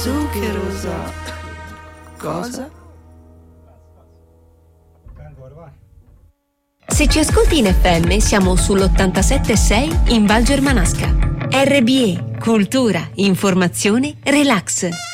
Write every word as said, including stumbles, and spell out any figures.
Zuccherosa. Cosa? Se ci ascolti in F M siamo sull'ottantasette virgola sei in Val Germanasca. R B E, cultura, informazione, relax.